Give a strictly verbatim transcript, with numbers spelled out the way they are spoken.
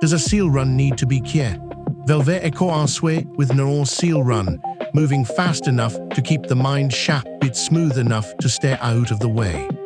Does a seal run need to be clear? Velvet echo en soi with no seal run, moving fast enough to keep the mind sharp, bit smooth enough to stay out of the way.